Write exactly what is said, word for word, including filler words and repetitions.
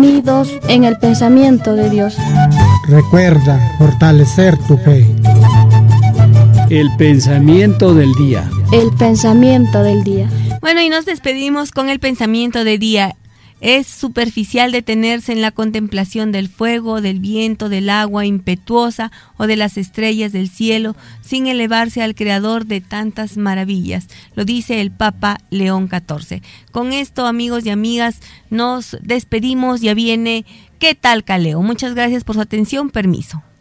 unidos en el pensamiento de Dios. Recuerda fortalecer tu fe. El pensamiento del día. El pensamiento del día. Bueno, y nos despedimos con el pensamiento del día. Es superficial detenerse en la contemplación del fuego, del viento, del agua impetuosa o de las estrellas del cielo, sin elevarse al Creador de tantas maravillas. Lo dice el Papa León catorce. Con esto, amigos y amigas, nos despedimos. Ya viene ¿Qué tal, Caleo? Muchas gracias por su atención. Permiso.